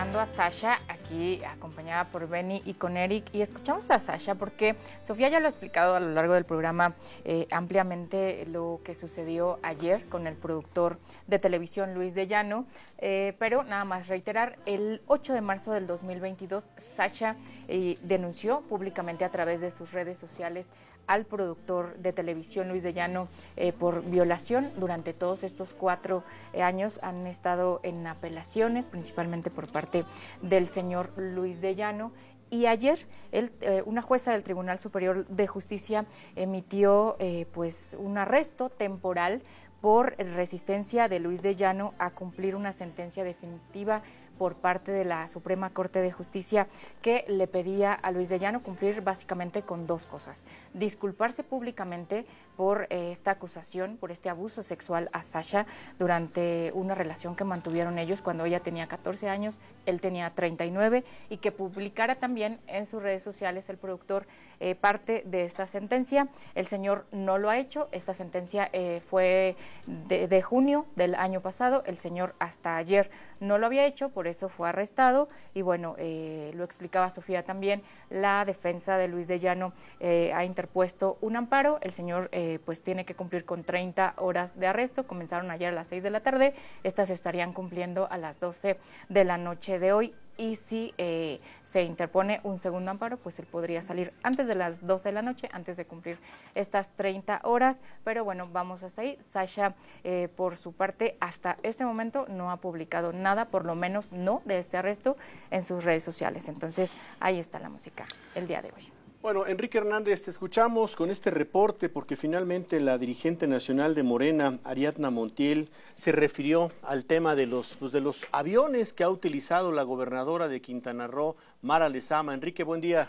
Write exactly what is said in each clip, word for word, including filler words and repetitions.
escuchando a Sasha, aquí acompañada por Benny y con Eric, y escuchamos a Sasha porque Sofía ya lo ha explicado a lo largo del programa eh, ampliamente lo que sucedió ayer con el productor de televisión Luis de Llano, eh, pero nada más reiterar, el ocho de marzo del dos mil veintidós, Sasha eh, denunció públicamente a través de sus redes sociales al productor de televisión Luis de Llano eh, por violación. Durante todos estos cuatro eh, años han estado en apelaciones, principalmente por parte del señor Luis de Llano. Y ayer él, eh, una jueza del Tribunal Superior de Justicia emitió eh, pues un arresto temporal por resistencia de Luis de Llano a cumplir una sentencia definitiva por parte de la Suprema Corte de Justicia, que le pedía a Luis de Llano cumplir básicamente con dos cosas: disculparse públicamente por eh, esta acusación, por este abuso sexual a Sasha durante una relación que mantuvieron ellos cuando ella tenía catorce años, él tenía treinta y nueve, y que publicara también en sus redes sociales el productor eh, parte de esta sentencia. El señor no lo ha hecho. Esta sentencia eh, fue de, de junio del año pasado. El señor hasta ayer no lo había hecho, por eso fue arrestado. Y bueno, eh, lo explicaba Sofía también, la defensa de Luis de Llano eh, ha interpuesto un amparo. El señor eh, pues tiene que cumplir con treinta horas de arresto. Comenzaron ayer a las seis de la tarde, estas estarían cumpliendo a las doce de la noche de hoy. Y si eh, se interpone un segundo amparo, pues él podría salir antes de las doce de la noche, antes de cumplir estas treinta horas. Pero bueno, vamos hasta ahí. Sasha, eh, por su parte, hasta este momento no ha publicado nada, por lo menos no de este arresto, en sus redes sociales. Entonces, ahí está la música el día de hoy. Bueno, Enrique Hernández, te escuchamos con este reporte porque finalmente la dirigente nacional de Morena, Ariadna Montiel, se refirió al tema de los, pues de los aviones que ha utilizado la gobernadora de Quintana Roo, Mara Lezama. Enrique, buen día.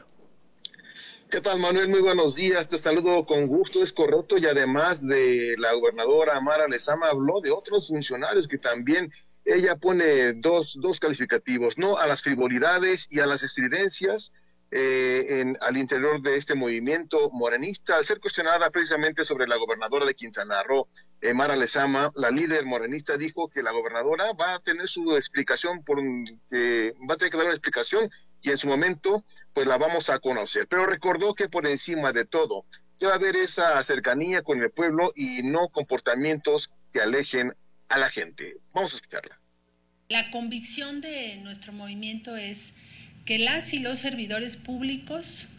¿Qué tal, Manuel? Muy buenos días, te saludo con gusto, es correcto, y además de la gobernadora Mara Lezama, habló de otros funcionarios que también ella pone dos, dos calificativos, ¿no? A las frivolidades y a las estridencias Eh, en, al interior de este movimiento morenista. Al ser cuestionada precisamente sobre la gobernadora de Quintana Roo, eh, Mara Lezama, la líder morenista, dijo que la gobernadora va a tener su explicación, por, eh, va a tener que dar una explicación y en su momento pues la vamos a conocer, pero recordó que por encima de todo debe haber esa cercanía con el pueblo y no comportamientos que alejen a la gente. Vamos a escucharla. La convicción de nuestro movimiento es que las y los servidores públicos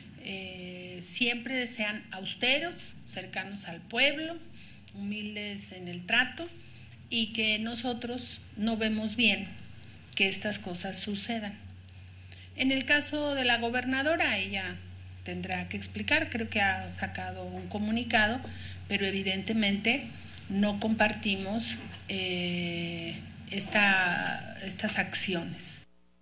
eh, siempre sean austeros, cercanos al pueblo, humildes en el trato, y que nosotros no vemos bien que estas cosas sucedan. En el caso de la gobernadora, ella tendrá que explicar, creo que ha sacado un comunicado, pero evidentemente no compartimos eh, esta, estas acciones.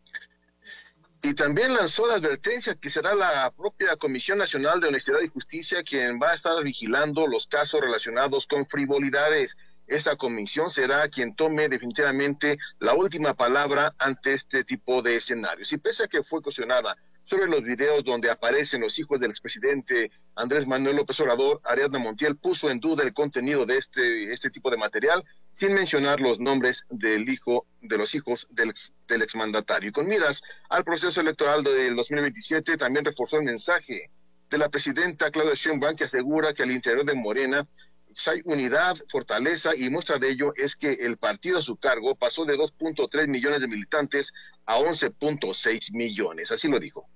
Y también lanzó la advertencia que será la propia Comisión Nacional de Honestidad y Justicia quien va a estar vigilando los casos relacionados con frivolidades. Esta comisión será quien tome definitivamente la última palabra ante este tipo de escenarios. Y pese a que fue cuestionada sobre los videos donde aparecen los hijos del expresidente Andrés Manuel López Obrador, Ariadna Montiel puso en duda el contenido de este, este tipo de material, sin mencionar los nombres del hijo, de los hijos del, ex, del exmandatario. Y con miras al proceso electoral del dos mil veintisiete, también reforzó el mensaje de la presidenta Claudia Sheinbaum, que asegura que al interior de Morena hay unidad, fortaleza, y muestra de ello es que el partido a su cargo pasó de dos punto tres millones de militantes a once punto seis millones. Así lo dijo.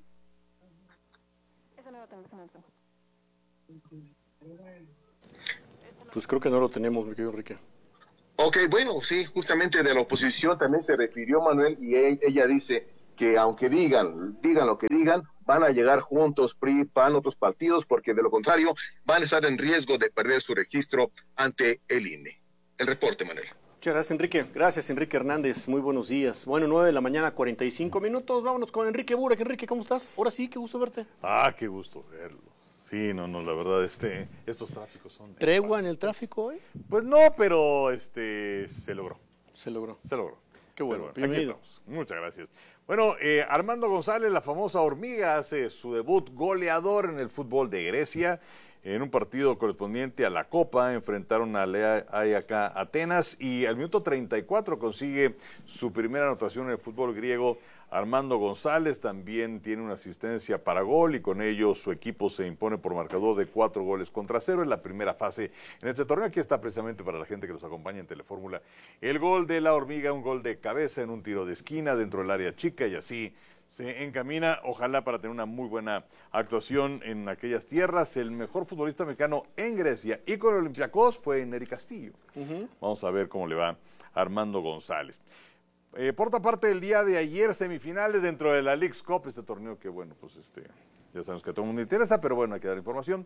Pues creo que no lo tenemos, mi querido Enrique. Ok, bueno, sí, justamente de la oposición también se refirió Manuel, y ella dice que aunque digan, digan lo que digan, van a llegar juntos P R I, P A N, otros partidos, porque de lo contrario van a estar en riesgo de perder su registro ante el I N E. El reporte, Manuel. Muchas gracias, Enrique. Gracias, Enrique Hernández. Muy buenos días. Bueno, nueve de la mañana, cuarenta y cinco minutos. Vámonos con Enrique Burak. Enrique, ¿cómo estás? Ahora sí, qué gusto verte. Ah, qué gusto verlo. Sí, no, no, la verdad, este, estos tráficos son... ¿Tregua en el tráfico hoy? Pues no, pero este, se logró. Se logró. Se logró. Qué bueno, bueno bienvenido. Muchas gracias. Bueno, eh, Armando González, la famosa hormiga, hace su debut goleador en el fútbol de Grecia. en un partido correspondiente a la Copa, enfrentaron a L A I acá Atenas y al minuto treinta y cuatro consigue su primera anotación en el fútbol griego. Armando González también tiene una asistencia para gol y con ello su equipo se impone por marcador de cuatro goles contra cero en la primera fase en este torneo. Aquí está precisamente para la gente que nos acompaña en Telefórmula el gol de la Hormiga, un gol de cabeza en un tiro de esquina dentro del área chica y así se encamina, ojalá para tener una muy buena actuación en aquellas tierras. El mejor futbolista mexicano en Grecia y con el Olympiacos fue Nery Castillo. Uh-huh. Vamos a ver cómo le va a Armando González. Eh, por otra parte, el día de ayer, semifinales dentro de la Leagues Cup, este torneo que, bueno, pues este, ya sabemos que a todo el mundo interesa, pero bueno, hay que dar información.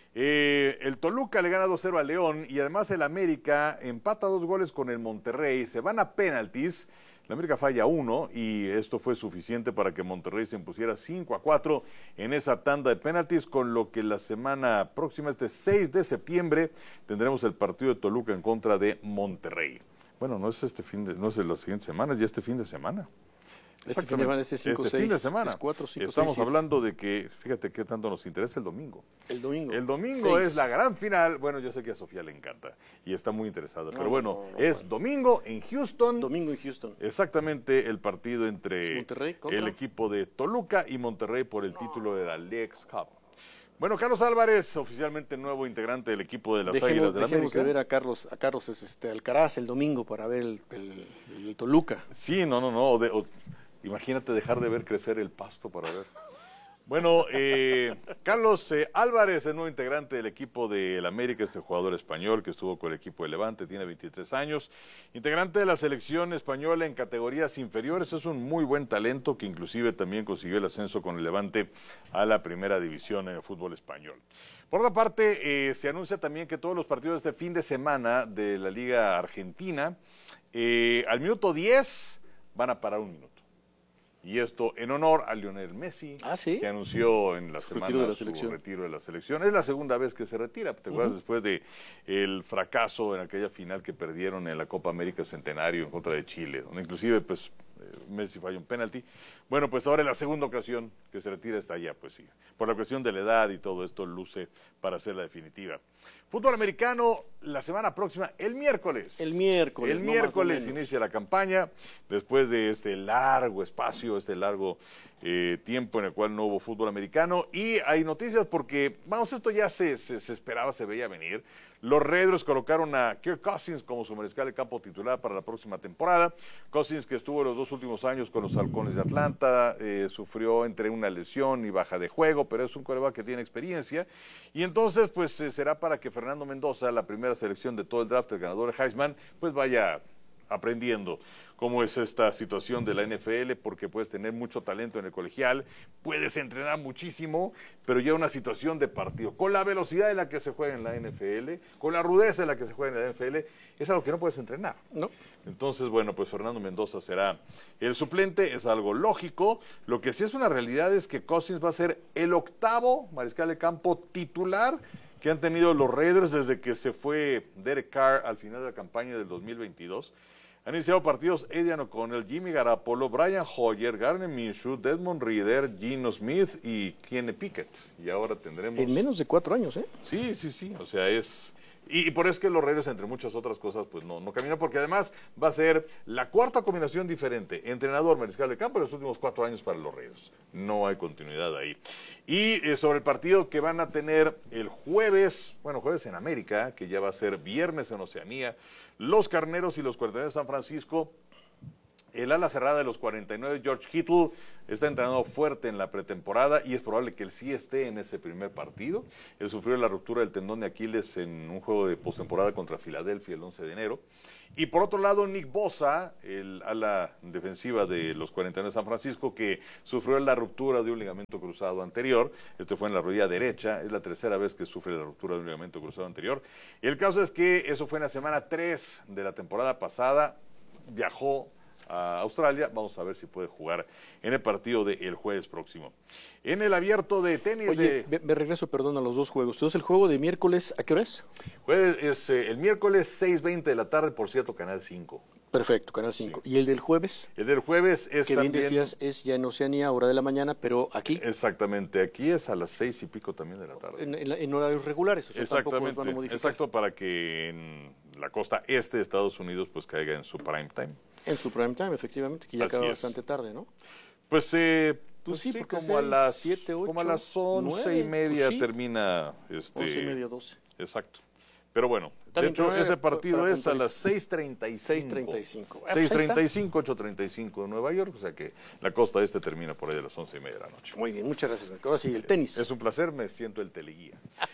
Eh, el Toluca le gana dos cero a León y además el América empata dos goles con el Monterrey, se van a penaltis. La América falla uno y esto fue suficiente para que Monterrey se impusiera cinco a cuatro en esa tanda de penaltis, con lo que la semana próxima, este seis de septiembre, tendremos el partido de Toluca en contra de Monterrey. Bueno, no es este fin de, no es de las siguientes semanas, ya este fin de semana. Este fin de semana es cinco, este seis, fin de semana. Es cuatro, cinco, Estamos seis, hablando de que, fíjate qué tanto nos interesa el domingo. El domingo. El domingo seis. Es la gran final. Bueno, yo sé que a Sofía le encanta y está muy interesada. No, pero bueno, no, no, es bueno. domingo en Houston. Domingo en Houston. Exactamente el partido entre contra... el equipo de Toluca y Monterrey por el no. título de la Leagues Cup. Bueno, Carlos Álvarez, oficialmente nuevo integrante del equipo de las dejemos, Águilas de la América. América. De ver a Carlos, a Carlos es este, Alcaraz el domingo para ver el, el, el Toluca. Sí, no, no, no. O de, o, imagínate dejar de ver crecer el pasto para ver. Bueno, eh, Carlos eh, Álvarez, el nuevo integrante del equipo del América, este jugador español que estuvo con el equipo de Levante, tiene veintitrés años, integrante de la selección española en categorías inferiores, es un muy buen talento que inclusive también consiguió el ascenso con el Levante a la primera división en el fútbol español. Por otra parte, eh, se anuncia también que todos los partidos de este fin de semana de la Liga Argentina, eh, al minuto diez van a parar un minuto. Y esto en honor a Lionel Messi, ¿Ah, sí? que anunció en la su semana retiro de la su selección. retiro de la selección. Es la segunda vez que se retira, ¿te acuerdas? Uh-huh. Después de el fracaso en aquella final que perdieron en la Copa América Centenario en contra de Chile, donde inclusive pues Messi falló un penalti. Bueno, pues ahora es la segunda ocasión que se retira hasta allá, pues sí. Por la cuestión de la edad y todo esto luce para ser la definitiva. Fútbol americano, la semana próxima, el miércoles. El miércoles. El no miércoles más, no inicia la campaña, después de este largo espacio, este largo eh, tiempo en el cual no hubo fútbol americano. Y hay noticias porque, vamos, esto ya se, se, se esperaba, se veía venir. Los Raiders colocaron a Kirk Cousins como su mariscal de campo titular para la próxima temporada. Cousins, que estuvo los dos últimos años con los Halcones de Atlanta, eh, sufrió entre una lesión y baja de juego, pero es un quarterback que tiene experiencia. Y entonces, pues, eh, será para que Fernando Mendoza, la primera selección de todo el draft, el ganador de Heisman, pues vaya aprendiendo cómo es esta situación de la N F L, porque puedes tener mucho talento en el colegial, puedes entrenar muchísimo, pero ya una situación de partido, con la velocidad en la que se juega en la N F L, con la rudeza en la que se juega en la N F L, es algo que no puedes entrenar. No. Entonces, bueno, pues Fernando Mendoza será el suplente, es algo lógico. Lo que sí es una realidad es que Cousins va a ser el octavo mariscal de campo titular que han tenido los Raiders desde que se fue Derek Carr al final de la campaña del dos mil veintidós. Han iniciado partidos Aidan O'Connell, Jimmy Garoppolo, Brian Hoyer, Gardner Minshew, Desmond Ridder, Geno Smith y Kenny Pickett. Y ahora tendremos... En menos de cuatro años, ¿eh? Sí, sí, sí. O sea, es... Y, y por eso es que los Raiders, entre muchas otras cosas, pues no, no caminan, porque además va a ser la cuarta combinación diferente. Entrenador, mariscal de campo en los últimos cuatro años para los Raiders. No hay continuidad ahí. Y eh, sobre el partido que van a tener el jueves, bueno, jueves en América, que ya va a ser viernes en Oceanía, los Carneros y los cuarenta y nueve de San Francisco. El ala cerrada de los cuarenta y nueve, George Kittle, está entrenando fuerte en la pretemporada y es probable que él sí esté en ese primer partido. Él sufrió la ruptura del tendón de Aquiles en un juego de postemporada contra Filadelfia el once de enero. Y por otro lado, Nick Bosa, el ala defensiva de los cuarenta y nueve de San Francisco, que sufrió la ruptura de un ligamento cruzado anterior. Este fue en la rodilla derecha, es la tercera vez que sufre la ruptura de un ligamento cruzado anterior. Y el caso es que eso fue en la semana tres de la temporada pasada, viajó a Australia, vamos a ver si puede jugar en el partido del jueves próximo. En el abierto de tenis... Oye, de... me regreso, perdón, a los dos juegos. Entonces, el juego de miércoles, ¿a qué hora es? Jueves es eh, el miércoles seis veinte de la tarde, por cierto, Canal cinco. Perfecto, Canal cinco. Sí. ¿Y el del jueves? El del jueves es que también... bien decías, es ya en Oceanía, hora de la mañana, pero aquí... Exactamente, aquí es a las seis y pico también de la tarde. En, en, en horarios regulares, o sea, exactamente, tampoco van a modificar. Exacto, para que en la costa este de Estados Unidos pues caiga en su prime time. En su prime time, efectivamente, que ya Así acaba es. bastante tarde, ¿no? Pues, eh, pues, pues sí, sí, porque como, seis, a las, siete, ocho, como a las once nueve, y media pues sí. termina... Este, once y media, doce. Exacto. Pero bueno, Está de bien, hecho nueve, ese partido para es a puntualizar. las seis treinta y cinco. seis treinta y cinco. Ah, seis pues ahí treinta y cinco, ocho treinta y cinco de Nueva York, o sea que la costa este termina por ahí a las once y media de la noche. Muy bien, muchas gracias. Ahora sí, el tenis. Es un placer, me siento el teleguía.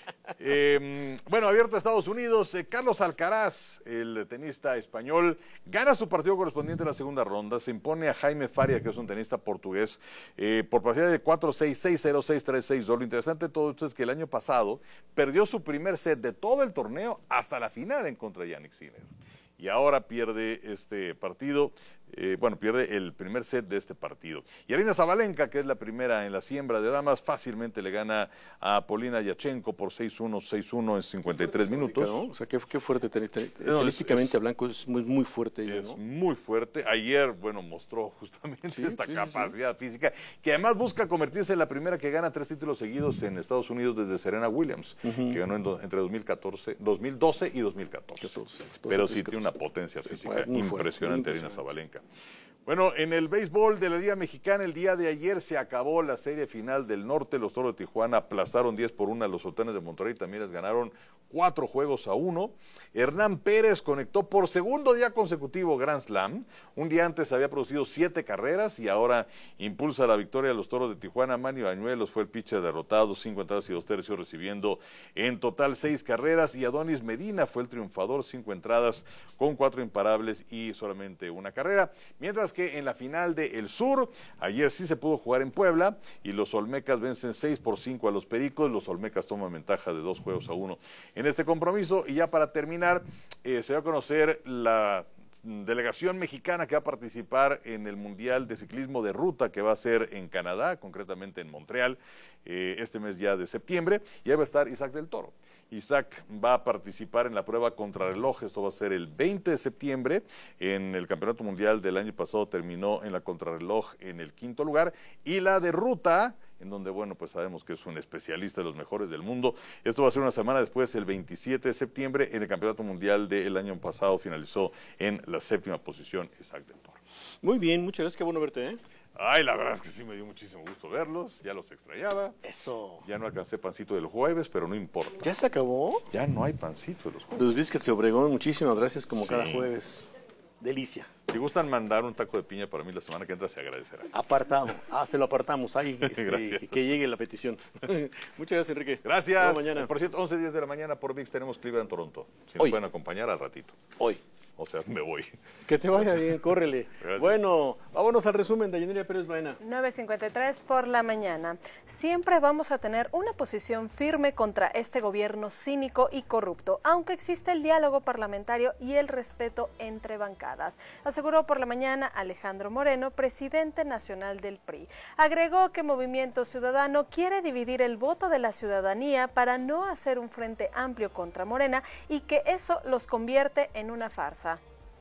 eh, bueno, abierto a Estados Unidos, eh, Carlos Alcaraz, el tenista español, gana su partido correspondiente a la segunda ronda, se impone a Jaime Faria, que es un tenista portugués, eh, por parcialidad de cuatro seis, seis cero, seis tres, seis dos. Lo interesante de todo esto es que el año pasado perdió su primer set de todo el torneo hasta la final en contra de Jannik Sinner. Y ahora pierde este partido, eh, bueno, pierde el primer set de este partido. Y Aryna Sabalenka, que es la primera en la siembra de damas, fácilmente le gana a Polina Yachenko por seis uno, seis uno en cincuenta y tres minutos. ¿No? O sea, qué, qué fuerte, ten, ten, No, tenísticamente es, hablando, es muy, muy fuerte. Es ¿no? muy fuerte. Ayer, bueno, mostró justamente sí, esta sí, capacidad sí. física, que además busca convertirse en la primera que gana tres títulos seguidos en Estados Unidos desde Serena Williams, uh-huh. que ganó en do, entre dos mil catorce, dos mil doce y dos mil catorce. catorce, Pero sí tiene una potencia física sí, impresionante, Aryna Sabalenka. Bueno, en el béisbol de la Liga Mexicana, el día de ayer se acabó la serie final del norte. Los Toros de Tijuana aplastaron diez por uno a los Sultanes de Monterrey, también les ganaron cuatro juegos a uno. Hernán Pérez conectó por segundo día consecutivo Grand Slam. Un día antes había producido siete carreras y ahora impulsa la victoria a los Toros de Tijuana. Manny Bañuelos fue el pitcher derrotado, cinco entradas y dos tercios, recibiendo en total seis carreras. Y Adonis Medina fue el triunfador, cinco entradas con cuatro imparables y solamente una carrera. Mientras que en la final de El Sur, ayer sí se pudo jugar en Puebla y los Olmecas vencen seis por cinco a los Pericos. Los Olmecas toman ventaja de dos juegos a uno en este compromiso. Y ya para terminar, eh, se va a conocer la delegación mexicana que va a participar en el Mundial de Ciclismo de Ruta que va a ser en Canadá, concretamente en Montreal, eh, este mes ya de septiembre, y ahí va a estar Isaac del Toro. Isaac va a participar en la prueba contrarreloj, esto va a ser el veinte de septiembre, en el Campeonato Mundial del año pasado terminó en la contrarreloj en el quinto lugar, y la de ruta, en donde, bueno, pues sabemos que es un especialista de los mejores del mundo. Esto va a ser una semana después, el veintisiete de septiembre, en el Campeonato Mundial del año pasado, finalizó en la séptima posición Isaac del Toro. Muy bien, muchas gracias, qué bueno verte, ¿eh? Ay, la verdad es que sí me dio muchísimo gusto verlos, ya los extrañaba. Eso. Ya no alcancé pancito del jueves, pero no importa. ¿Ya se acabó? Ya no hay pancito de los jueves. Los Biscuits de Obregón, muchísimas gracias como sí. cada jueves. Delicia. Si gustan mandar un taco de piña para mí la semana que entra, se agradecerá. Apartado. Ah, se lo apartamos. Ahí, este, que, que llegue la petición. Muchas gracias, Enrique. Gracias. Mañana. Por cierto, once diez de la mañana por ViX tenemos Cleveland, Toronto. Si nos Hoy. pueden acompañar al ratito. Hoy. O sea, me voy. Que te vaya bien, córrele. Gracias. Bueno, vámonos al resumen de Yanira Pérez Baena. nueve cincuenta y tres por la mañana. Siempre vamos a tener una posición firme contra este gobierno cínico y corrupto, aunque existe el diálogo parlamentario y el respeto entre bancadas, aseguró por la mañana Alejandro Moreno, presidente nacional del P R I. Agregó que Movimiento Ciudadano quiere dividir el voto de la ciudadanía para no hacer un frente amplio contra Morena y que eso los convierte en una farsa.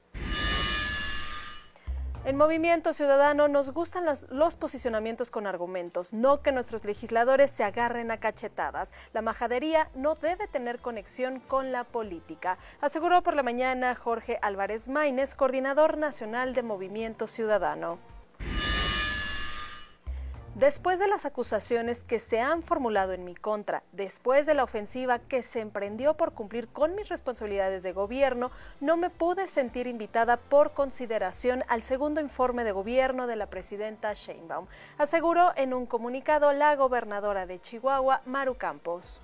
En Movimiento Ciudadano nos gustan los, los posicionamientos con argumentos, no que nuestros legisladores se agarren a cachetadas. La majadería no debe tener conexión con la política, aseguró por la mañana Jorge Álvarez Maínez, coordinador nacional de Movimiento Ciudadano. Después de las acusaciones que se han formulado en mi contra, después de la ofensiva que se emprendió por cumplir con mis responsabilidades de gobierno, no me pude sentir invitada por consideración al segundo informe de gobierno de la presidenta Sheinbaum, aseguró en un comunicado la gobernadora de Chihuahua, Maru Campos.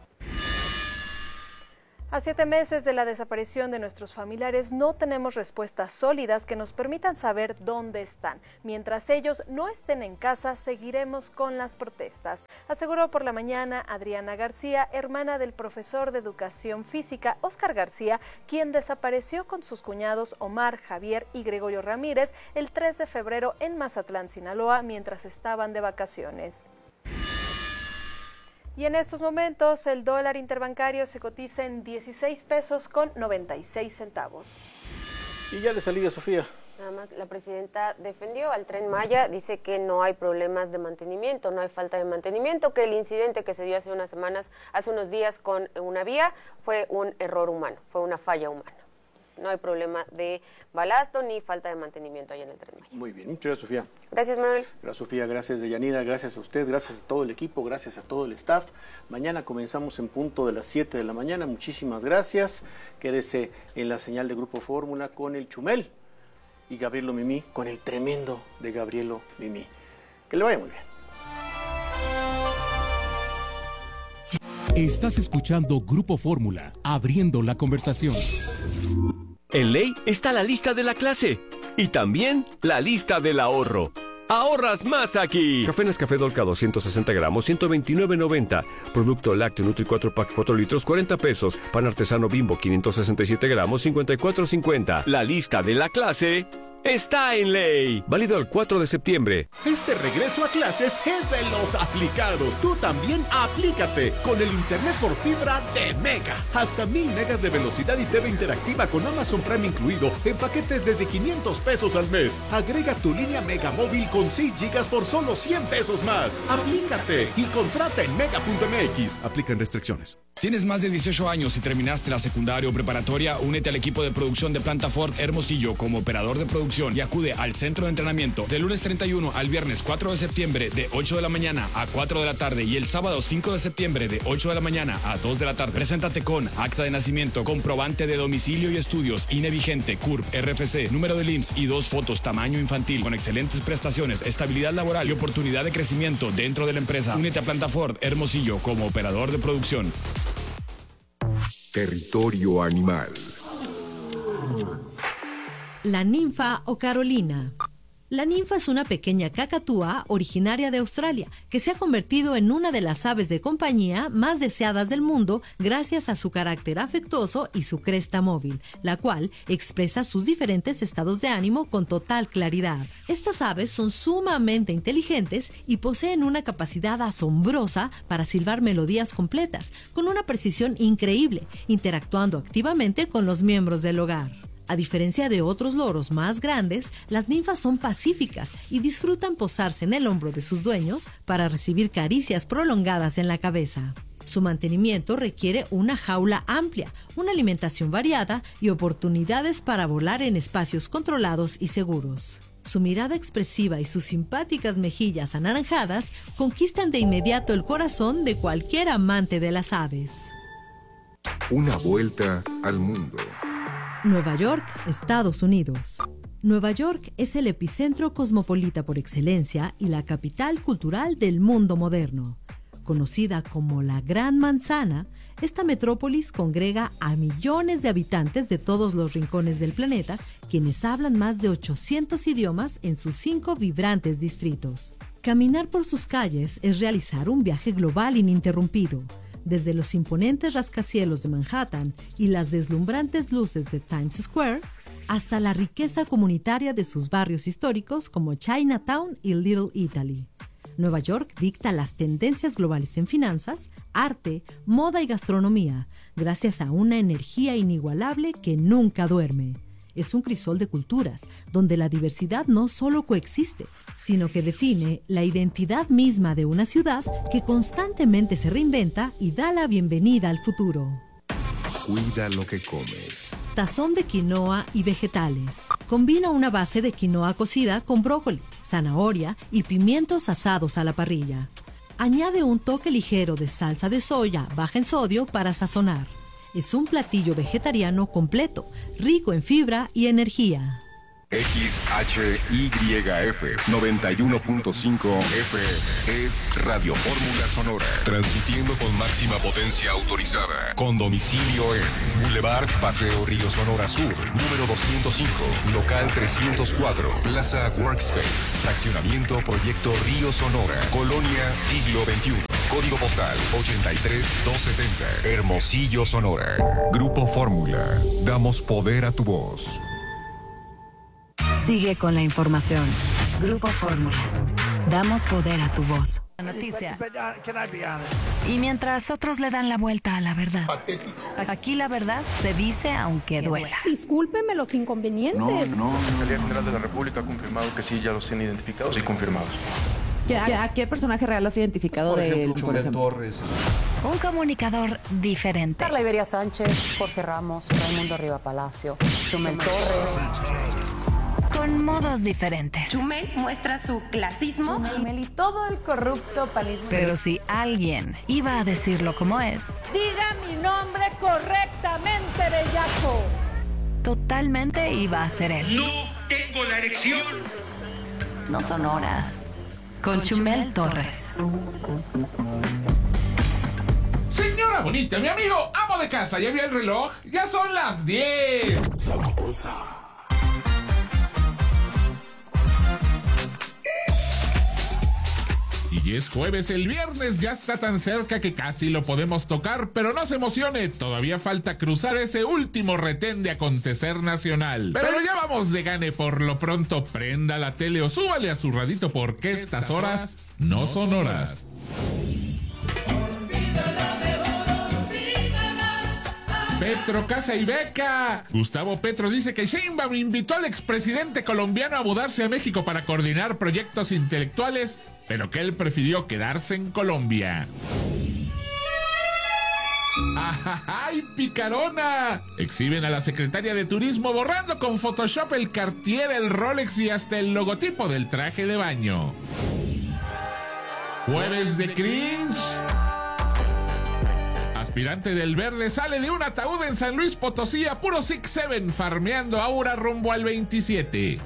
A siete meses de la desaparición de nuestros familiares no tenemos respuestas sólidas que nos permitan saber dónde están. Mientras ellos no estén en casa, seguiremos con las protestas, aseguró por la mañana Adriana García, hermana del profesor de educación física Óscar García, quien desapareció con sus cuñados Omar, Javier y Gregorio Ramírez el tres de febrero en Mazatlán, Sinaloa, mientras estaban de vacaciones. Y en estos momentos el dólar interbancario se cotiza en dieciséis pesos con noventa y seis centavos. Y ya de salida, Sofía. Nada más, la presidenta defendió al Tren Maya, dice que no hay problemas de mantenimiento, no hay falta de mantenimiento, que el incidente que se dio hace unas semanas, hace unos días con una vía fue un error humano, fue una falla humana. No hay problema de balasto ni falta de mantenimiento allá en el Tren Maya. Muy bien, muchas gracias, Sofía. Gracias, Manuel. Gracias, Sofía, gracias, Deyanira, gracias a usted, gracias a todo el equipo, gracias a todo el staff. Mañana comenzamos en punto de las siete de la mañana, muchísimas gracias. Quédese en la señal de Grupo Fórmula con el Chumel y Gabrielo Mimí, con el tremendo de Gabrielo Mimí. Que le vaya muy bien. Estás escuchando Grupo Fórmula, abriendo la conversación. En Ley está la lista de la clase y también la lista del ahorro. ¡Ahorras más aquí! Café Nescafé Dolca doscientos sesenta gramos, ciento veintinueve noventa. Producto lácteo Nutri cuatro Pack cuatro litros, cuarenta pesos. Pan artesano Bimbo quinientos sesenta y siete gramos, cincuenta y cuatro cincuenta. La lista de la clase está en Ley. Válido el cuatro de septiembre. Este regreso a clases es de los aplicados. Tú también aplícate con el internet por fibra de Mega. Hasta mil megas de velocidad y T V interactiva con Amazon Prime incluido en paquetes desde quinientos pesos al mes. Agrega tu línea Mega móvil con seis gigas por solo cien pesos más. Aplícate y contrata en mega punto m x. Aplican restricciones. ¿Tienes más de dieciocho años y terminaste la secundaria o preparatoria? Únete al equipo de producción de Planta Ford Hermosillo como operador de producción y acude al centro de entrenamiento de lunes treinta y uno al viernes cuatro de septiembre de ocho de la mañana a cuatro de la tarde y el sábado cinco de septiembre de ocho de la mañana a dos de la tarde. Preséntate con acta de nacimiento, comprobante de domicilio y estudios, I N E vigente, C U R P, R F C, número del I M S S y dos fotos tamaño infantil con excelentes prestaciones, estabilidad laboral y oportunidad de crecimiento dentro de la empresa. Únete a Planta Ford Hermosillo como operador de producción. Territorio animal. La ninfa o Carolina. La ninfa es una pequeña cacatúa originaria de Australia que se ha convertido en una de las aves de compañía más deseadas del mundo gracias a su carácter afectuoso y su cresta móvil, la cual expresa sus diferentes estados de ánimo con total claridad. Estas aves son sumamente inteligentes y poseen una capacidad asombrosa para silbar melodías completas, con una precisión increíble, interactuando activamente con los miembros del hogar. A diferencia de otros loros más grandes, las ninfas son pacíficas y disfrutan posarse en el hombro de sus dueños para recibir caricias prolongadas en la cabeza. Su mantenimiento requiere una jaula amplia, una alimentación variada y oportunidades para volar en espacios controlados y seguros. Su mirada expresiva y sus simpáticas mejillas anaranjadas conquistan de inmediato el corazón de cualquier amante de las aves. Una vuelta al mundo. Nueva York, Estados Unidos. Nueva York es el epicentro cosmopolita por excelencia y la capital cultural del mundo moderno. Conocida como la Gran Manzana, esta metrópolis congrega a millones de habitantes de todos los rincones del planeta, quienes hablan más de ochocientos idiomas en sus cinco vibrantes distritos. Caminar por sus calles es realizar un viaje global ininterrumpido. Desde los imponentes rascacielos de Manhattan y las deslumbrantes luces de Times Square, hasta la riqueza comunitaria de sus barrios históricos como Chinatown y Little Italy. Nueva York dicta las tendencias globales en finanzas, arte, moda y gastronomía, gracias a una energía inigualable que nunca duerme. Es un crisol de culturas, donde la diversidad no solo coexiste, sino que define la identidad misma de una ciudad que constantemente se reinventa y da la bienvenida al futuro. Cuida lo que comes. Tazón de quinoa y vegetales. Combina una base de quinoa cocida con brócoli, zanahoria y pimientos asados a la parrilla. Añade un toque ligero de salsa de soya baja en sodio para sazonar. Es un platillo vegetariano completo, rico en fibra y energía. X H Y F noventa y uno punto cinco F M es Radio Fórmula Sonora, transmitiendo con máxima potencia autorizada, con domicilio en Boulevard Paseo Río Sonora Sur, número doscientos cinco, local trescientos cuatro, Plaza Workspace, fraccionamiento Proyecto Río Sonora, Colonia Siglo veintiuno, código postal ochenta y tres mil doscientos setenta, Hermosillo, Sonora. Grupo Fórmula, damos poder a tu voz. Sigue con la información. Grupo Fórmula. Damos poder a tu voz. La noticia. Y mientras otros le dan la vuelta a la verdad. Aquí la verdad se dice aunque duela. Discúlpeme los inconvenientes. No, no. La Fiscalía General de la República ha confirmado que sí, ya los tienen identificados y confirmados. ¿A qué personaje real has identificado por de ejemplo, él? Chumel Torres. Un comunicador diferente. Carla Iberia Sánchez, Jorge Ramos, Raimundo Riva Palacio, Chumel Torres. Con modos diferentes. Chumel muestra su clasismo. Chumel y todo el corrupto panismo. Pero si alguien iba a decirlo como es, diga mi nombre correctamente, bellaco. Totalmente iba a ser él. No tengo la erección. No son horas. Con Chumel Torres. Señora bonita, mi amigo, amo de casa, ¿ya vio el reloj? Ya son las diez. Sabrosa. Y es jueves, el viernes ya está tan cerca que casi lo podemos tocar, pero no se emocione, todavía falta cruzar ese último retén de acontecer nacional. Pero ya vamos de gane, por lo pronto prenda la tele o súbale a su radito porque estas horas no son horas. Petro, casa y beca. Gustavo Petro dice que Sheinbaum invitó al expresidente colombiano a mudarse a México para coordinar proyectos intelectuales, pero que él prefirió quedarse en Colombia. ¡Ay, picarona! Exhiben a la secretaria de Turismo borrando con Photoshop el Cartier, el Rolex y hasta el logotipo del traje de baño. Jueves de cringe. Aspirante del Verde sale de un ataúd en San Luis Potosí a puro Six Seven, farmeando aura rumbo al veintisiete.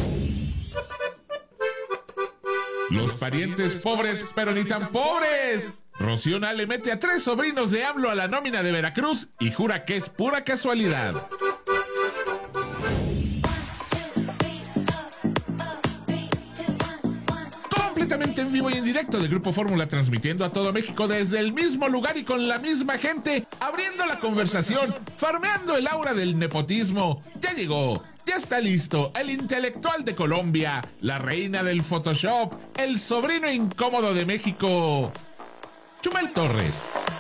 Los parientes pobres, pero ni tan pobres. Rocío le mete a tres sobrinos de AMLO a la nómina de Veracruz y jura que es pura casualidad. Completamente en vivo y en directo de Grupo Fórmula, transmitiendo a todo México desde el mismo lugar y con la misma gente, abriendo la conversación, farmeando el aura del nepotismo. Ya llegó, ya está listo, el intelectual de Colombia, la reina del Photoshop, el sobrino incómodo de México, Chumel Torres.